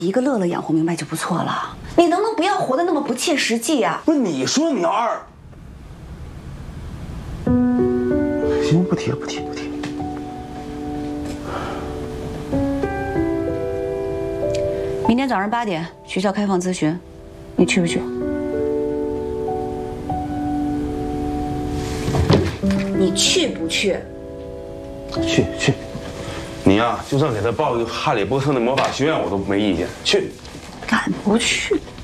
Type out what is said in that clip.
一个乐乐养活明白就不错了。你能不能不要活得那么不切实际啊？ 不是你说你要二，行，不提了，不提。 明天早上8点，学校开放咨询，你去不去？你去不去？ 去，你呀，就算给他报一个哈利波特的魔法学院，我都没意见。去， 敢不去？